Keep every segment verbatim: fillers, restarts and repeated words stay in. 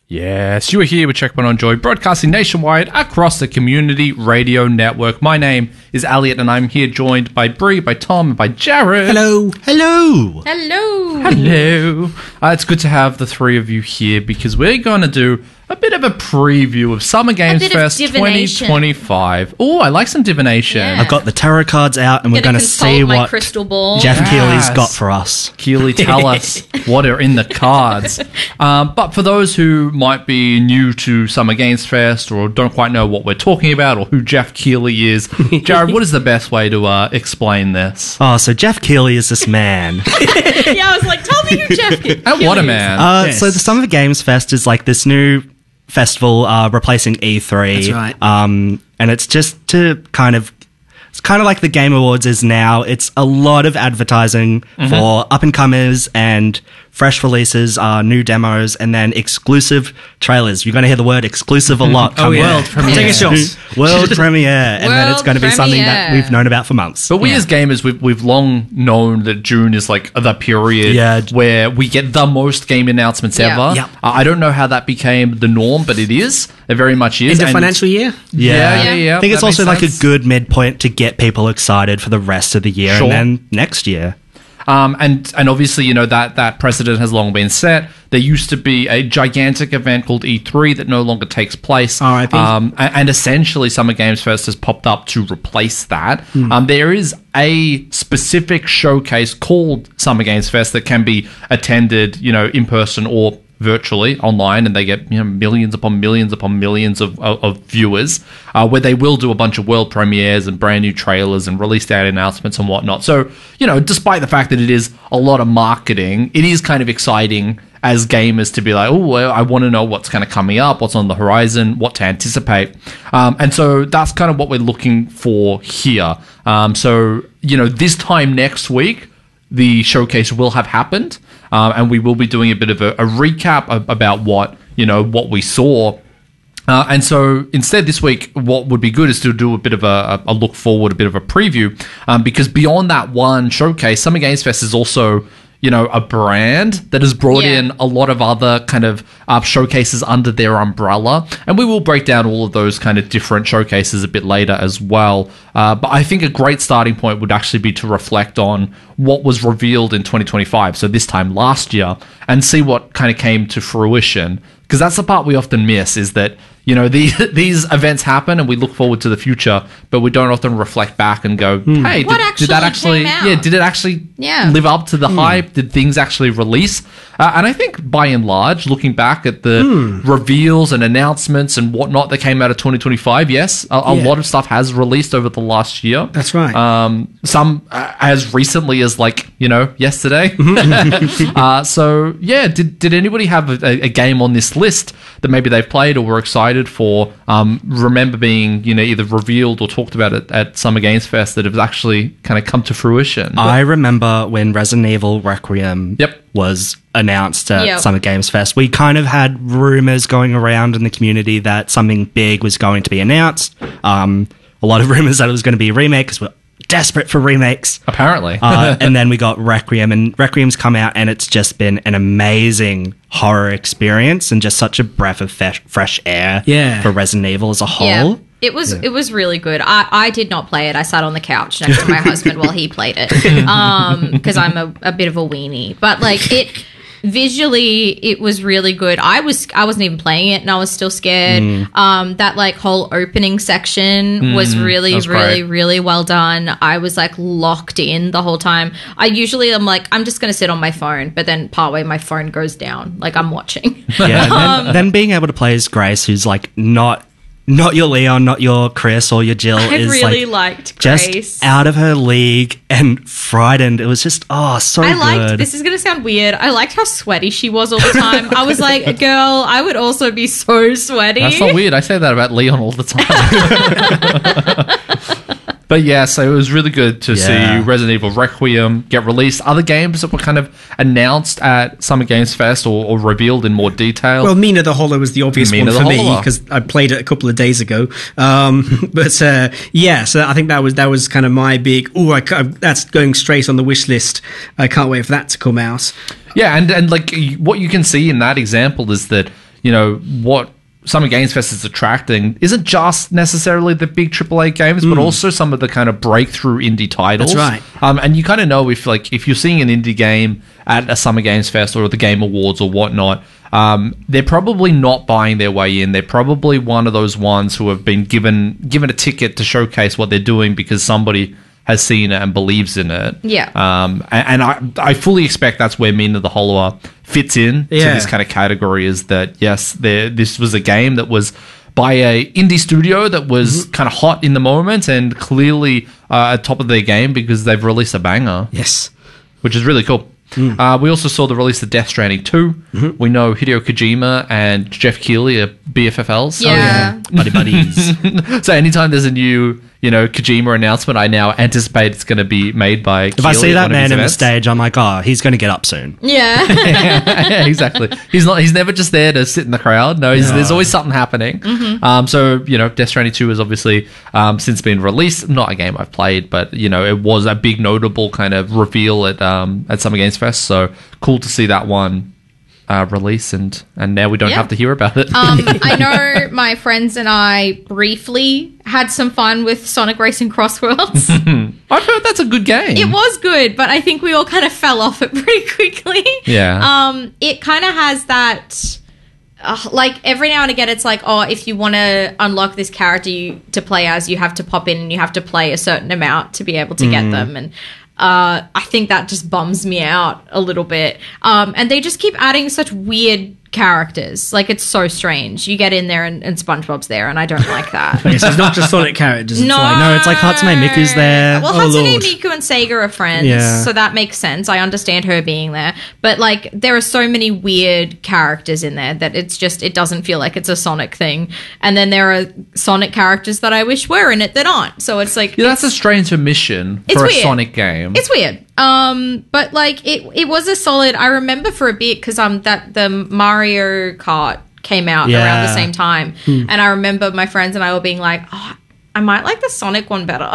Yes, you are here with Checkpoint on Joy, broadcasting nationwide across the community radio network. My name is Elliot, and I'm here joined by Bree, by Tom, and by Jared. Hello. Hello. Hello. Hello. Uh, it's good to have the three of you here because we're going to do a bit of a preview of Summer Games bit of Fest twenty divination. twenty-five. Oh, I like some divination. Yeah. I've got the tarot cards out, and we're going to see my what crystal ball. Jeff Yes. Keighley's got for us. Keeley, tell us what are in the cards. Um, but for those who might be new to Summer Games Fest or don't quite know what we're talking about or who Jeff Keighley is, Jared, what is the best way to uh, explain this? Oh, so Jeff Keighley is this man. Yeah, I was like, tell me who Jeff Keighley And what a is. man. Uh, Yes. So the Summer Games Fest is like this new festival uh, replacing E three. That's right. Um, and it's just to kind of, it's kind of like the Game Awards is now. It's a lot of advertising for up-and-comers and fresh releases, uh, new demos, and then exclusive trailers. You're going to hear the word exclusive a lot. Oh, come yeah. World Premiere. Take a shot. World premiere. And then it's World going to be something that premiere. we've known about for months. But we as gamers, we've, we've long known that June is like the period Yeah. where we get the most game announcements Yeah. ever. Yep. Uh, I don't know how that became the norm, but it is. It very much is. End of And- financial year? Yeah, yeah, yeah. I think it's that also makes like sense. a good midpoint to get people excited for the rest of the year Sure. and then next year. Um, and and obviously, you know, that, that precedent has long been set. There used to be a gigantic event called E three that no longer takes place. R I P. Um, and, and essentially, Summer Games Fest has popped up to replace that. Um, there is a specific showcase called Summer Games Fest that can be attended, you know, in person or virtually online, and they get, you know, millions upon millions upon millions of, of, of viewers, uh, where they will do a bunch of world premieres and brand new trailers and release date announcements and whatnot. So, you know, despite the fact that it is a lot of marketing, it is kind of exciting as gamers to be like, oh, well, I want to know what's kind of coming up, what's on the horizon, what to anticipate. Um, and so that's kind of what we're looking for here. Um, so, you know, this time next week, the showcase will have happened, um, and we will be doing a bit of a, a recap of, about what, you know, what we saw. Uh, and so instead this week, what would be good is to do a bit of a, a look forward, a bit of a preview, um, because beyond that one showcase, Summer Games Fest is also, you know, a brand that has brought Yeah. in a lot of other kind of uh, showcases under their umbrella. And we will break down all of those kind of different showcases a bit later as well. Uh, but I think a great starting point would actually be to reflect on what was revealed in twenty twenty-five, so this time last year, and see what kind of came to fruition. Because that's the part we often miss, is that, you know, the, these events happen and we look forward to the future, but we don't often reflect back and go, hey, did, What did that actually actually, came out? yeah, did it actually Yeah. live up to the hype? Did things actually release? Uh, and I think by and large, looking back at the reveals and announcements and whatnot that came out of twenty twenty-five, yes, a, a Yeah. lot of stuff has released over the last year. That's right. Um, some uh, as recently as like, you know, yesterday. uh, so yeah, did did anybody have a, a game on this list that maybe they've played or were excited for? Um, remember being, you know, either revealed or talked about it at Summer Games Fest that have actually kind of come to fruition? I remember when Resident Evil Requiem Yep. was announced at Yep. Summer Games Fest. We kind of had rumors going around in the community that something big was going to be announced. Um, a lot of rumors that it was going to be a remake because we're desperate for remakes. Apparently. Uh, and then we got Requiem, and Requiem's come out, and it's just been an amazing horror experience and just such a breath of fresh, fresh air Yeah. for Resident Evil as a whole. Yeah. It was it was really good. I, I did not play it. I sat on the couch next to my husband while he played it because I'm a, a bit of a weenie. But like it visually, it was really good. I was I wasn't even playing it, and I was still scared. Mm. Um, that like whole opening section was really that was really great. really well done. I was like locked in the whole time. I usually am like I'm just gonna sit on my phone, but then partway my phone goes down. Like I'm watching. Yeah, and then, then being able to play as Grace, who's like not not your Leon, not your Chris or your Jill, I is really like liked just Grace. out of her league and frightened. It was just oh so I liked, good. this is going to sound weird, I liked how sweaty she was all the time. I was like, girl, I would also be so sweaty. That's not weird. I say that about Leon all the time. But yeah, so it was really good to Yeah. see Resident Evil Requiem get released. Other games that were kind of announced at Summer Games Fest or, or revealed in more detail. Well, Mina the Hollow was the obvious Mina one the for me Hollow. because I played it a couple of days ago. Um, but uh, yeah, so I think that was that was kind of my big. Oh, I, ca- that's going straight on the wish list. I can't wait for that to come out. Yeah, and, and like y- what you can see in that example is that, you know, what Summer Games Fest is attracting isn't just necessarily the big triple A games, but also some of the kind of breakthrough indie titles. That's right. Um, and you kind of know if like if you're seeing an indie game at a Summer Games Fest or the Game Awards or whatnot, um, they're probably not buying their way in. They're probably one of those ones who have been given given a ticket to showcase what they're doing because somebody has seen it and believes in it. Yeah. Um, and, and I, I fully expect that's where Mina the Hollower fits in Yeah. to this kind of category, is that, yes, there, this was a game that was by a indie studio that was Mm-hmm. kind of hot in the moment and clearly uh, at top of their game because they've released a banger, Yes. which is really cool. Mm. Uh, we also saw the release of Death Stranding two. Mm-hmm. We know Hideo Kojima and Jeff Keighley are B F F Ls. Yeah. Buddy buddies. So anytime there's a new, you know, Kojima announcement, I now anticipate it's going to be made by If I see that man in the stage, I'm like, oh, he's going to get up soon. Yeah. Yeah, exactly. He's not. He's never just there to sit in the crowd. No, he's, there's always something happening. Um, so you know, Death Stranding two has obviously um, since been released. Not a game I've played, but you know, it was a big notable kind of reveal at um, at Summer Games Fest. So cool to see that one uh, release, and and now we don't Yeah. have to hear about it. Um, I know my friends and I briefly had some fun with Sonic Racing Crossworlds. I've heard that's a good game. It was good, but I think we all kind of fell off it pretty quickly. Yeah. Um, it kind of has that, uh, like every now and again, it's like, oh, if you want to unlock this character you, to play as, you have to pop in and you have to play a certain amount to be able to get them. And uh, I think that just bums me out a little bit. Um, and they just keep adding such weird characters. Like, it's so strange. You get in there and, and SpongeBob's there, and I don't like that. Okay, so it's not just Sonic characters. It's No, like, No, it's like Hatsune Miku's there. Well, Oh, Hatsune Lord. Miku and Sega are friends, Yeah. so that makes sense. I understand her being there, but like, there are so many weird characters in there that it's just it doesn't feel like it's a Sonic thing. And then there are Sonic characters that I wish were in it that aren't. So it's like yeah, that's a strange omission It's for a weird. Sonic game. it's weird. Um, but like it, it was a solid. I remember for a bit because um that the Mario Kart came out Yeah. around the same time, and I remember my friends and I were being like, oh, I might like the Sonic one better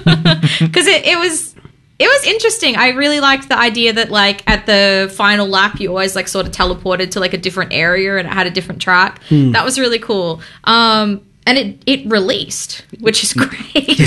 because it, it was it was interesting. I really liked the idea that like at the final lap you always like sort of teleported to like a different area and it had a different track. That was really cool. Um, and it it released, which is great.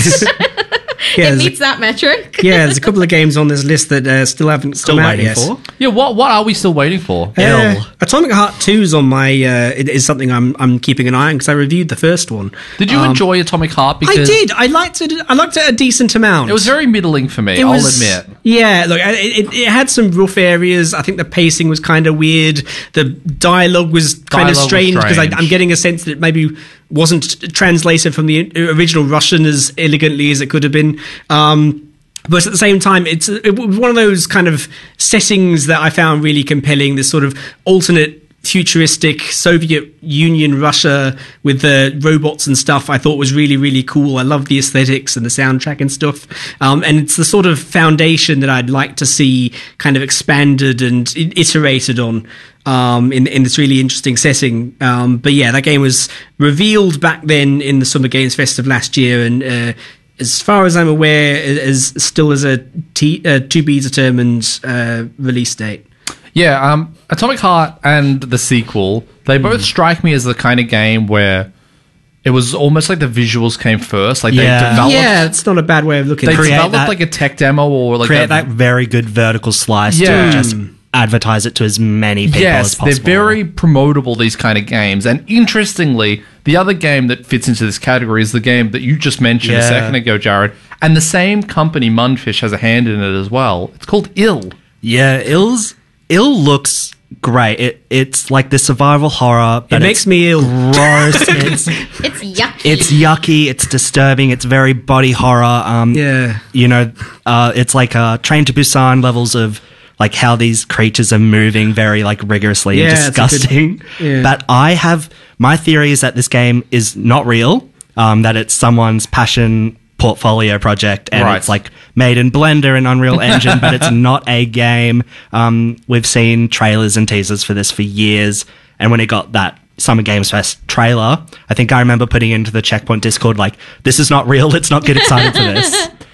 Yeah, it there's, meets that metric. a, yeah, there's a couple of games on this list that uh, still haven't Still come out waiting yet. for. yeah, what what are we still waiting for? Uh, Ill. Atomic Heart two is on my. Uh, it is something I'm I'm keeping an eye on because I reviewed the first one. Did you Um, enjoy Atomic Heart? I Because did. I liked it. I liked it a decent amount. it was very middling for me, It I'll was- admit. Yeah, look, it, it, it had some rough areas. I think the pacing was kind of weird. The dialogue was kind of Dialogue was strange because strange. I'm getting a sense that it maybe wasn't translated from the original Russian as elegantly as it could have been. Um, but at the same time, it's it was one of those kind of settings that I found really compelling. This sort of alternate futuristic Soviet Union Russia with the robots and stuff I thought was really, really cool. I love the aesthetics and the soundtrack and stuff. Um, and it's the sort of foundation that I'd like to see kind of expanded and i- iterated on um, in, in this really interesting setting. Um, but yeah, that game was revealed back then in the Summer Games Fest of last year, and uh, as far as I'm aware, is still as a t- uh, to be determined uh, release date. Yeah, um, Atomic Heart and the sequel, they Hmm. both strike me as the kind of game where it was almost like the visuals came first. Like Yeah. they developed, Yeah, it's not a bad way of looking they at it. create developed that- like a tech demo or like Create a, that very good vertical slice Yeah. to just advertise it to as many people as Yes, possible. they're very promotable, these kind of games. And interestingly, the other game that fits into this category is the game that you just mentioned a Yeah. second ago, Jared. And the same company, Mundfish, has a hand in it as well. It's called Ill. Yeah, Ill's Ill looks great. It it's like the survival horror. But It makes it's me ill. gross. it's It's yucky. it's yucky. It's disturbing. It's very body horror. Um, Yeah. you know, uh, it's like uh, Train to Busan levels of like how these creatures are moving very like rigorously Yeah, and it's a good- disgusting. yeah. But I have my theory is that this game is not real. Um, that it's someone's passion portfolio project, and Right. it's like made in Blender and Unreal Engine, but it's not a game. Um, we've seen trailers and teasers for this for years, and when it got that Summer Games Fest trailer, I think I remember putting into the Checkpoint Discord like, "This is not real. Let's not get excited for this."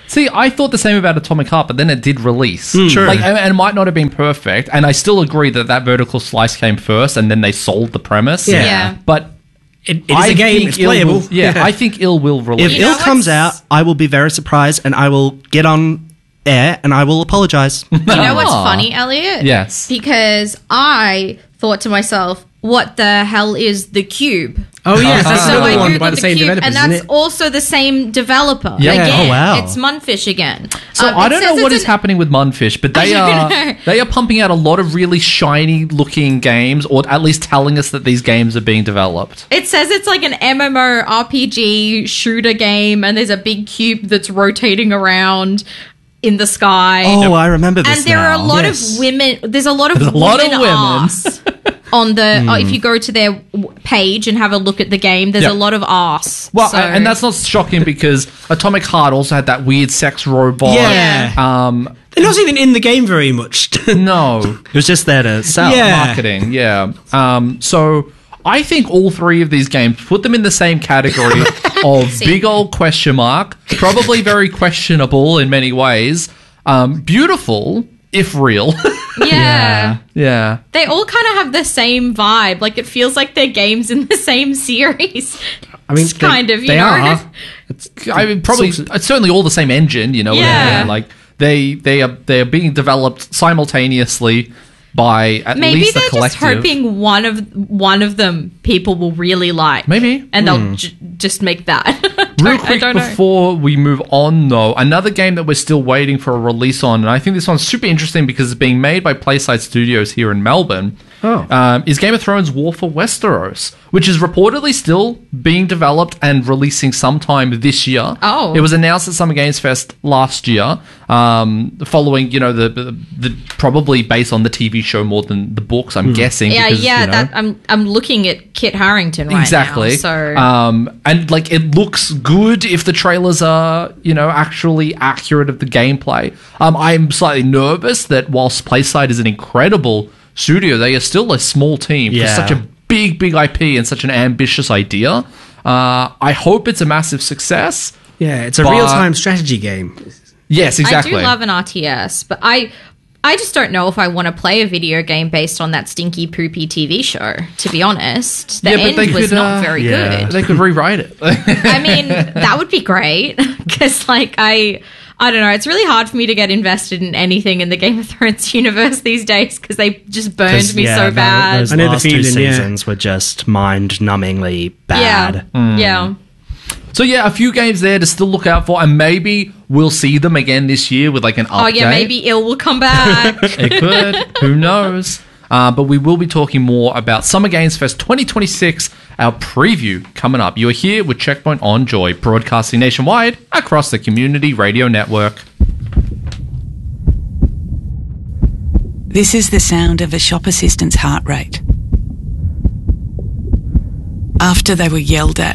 See, I thought the same about Atomic Heart, but then it did release. True. Like, and, and it might not have been perfect. And I still agree that that vertical slice came first, and then they sold the premise. Yeah. Yeah. But It, it is I a game. think It's Ill playable. will- yeah, I think Ill will release. If You know Ill comes what's- out, I will be very surprised, and I will get on air and I will apologize. You know what's Aw. funny, Elliot? Yes. Because I thought to myself, what the hell is the Cube? Oh yes, that's So I another one googled by the the same Cube, developers, and isn't that's it? also the same developer. Yeah. Again, Oh, wow. it's Munfish again. So Um, I it don't says know what it's is an- happening with Munfish, but they I are don't know. they are pumping out a lot of really shiny looking games, or at least telling us that these games are being developed. It says it's like an M M O R P G shooter game, and there's a big cube that's rotating around in the sky. Oh, I remember this and there now. are a lot Yes. of women. There's a lot of There's a lot of women women. arse on the. oh, if you go to their w- page and have a look at the game, there's Yeah. a lot of arse. Well, So- and that's not shocking because Atomic Heart also had that weird sex robot. Yeah. Um, They're not even in the game very much. no. It was just there to sell. Yeah. Marketing, yeah. Um, so I think all three of these games, put them in the same category of See. big old question mark, probably very questionable in many ways, um, beautiful if real. yeah. yeah. They all kind of have the same vibe. Like it feels like they're games in the same series. I mean, It's kind of, you they know. are. I mean, probably Sorts of- it's certainly all the same engine, you know. Yeah. Like they they are they are being developed simultaneously by at Maybe least they're a just collective. hoping one of one of them people will really like. Maybe. and they'll j- just make that. Real Don't- I quick don't know. before we move on, though, another game that we're still waiting for a release on, and I think this one's super interesting because it's being made by PlaySide Studios here in Melbourne, Oh. um, is Game of Thrones War for Westeros, which is reportedly still being developed and releasing sometime this year. Oh. It was announced at Summer Games Fest last year, um, following, you know, the, the, the probably based on the T V show more than the books, I'm guessing. Yeah, because, yeah. you know, That I'm I'm looking at Kit Harington right exactly. now. So um, and like it looks good if the trailers are, you know, actually accurate of the gameplay. Um, I'm slightly nervous that whilst PlaySide is an incredible studio, they are still a small team for Yeah. such a big, big I P and such an ambitious idea. Uh, I hope it's a massive success. Yeah, it's a But- real-time strategy game. Yes, exactly. I do love an R T S, but I I just don't know if I want to play a video game based on that stinky poopy T V show. To be honest, the Yeah, but end they was could, not uh, very yeah. good. They could rewrite it. I mean, that would be great because, like, I, I don't know. It's really hard for me to get invested in anything in the Game of Thrones universe these days because they just burned 'Cause, me yeah, so tho- bad. Those I know the last two feeling, yeah. seasons were just mind-numbingly yeah, bad. yeah. So yeah, a few games there to still look out for, and maybe we'll see them again this year with like an update. Oh yeah, maybe Ill will come back. It could. Who knows? Uh, but we will be talking more about Summer Games Fest twenty twenty-six, our preview coming up. You are here with Checkpoint on Joy, broadcasting nationwide across the Community Radio Network. This is the sound of a shop assistant's heart rate. After they were yelled at